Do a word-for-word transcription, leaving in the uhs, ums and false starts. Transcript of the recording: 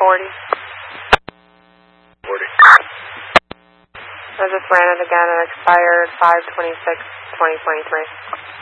forty. forty. I just ran it again and expired five twenty-six, twenty twenty-three.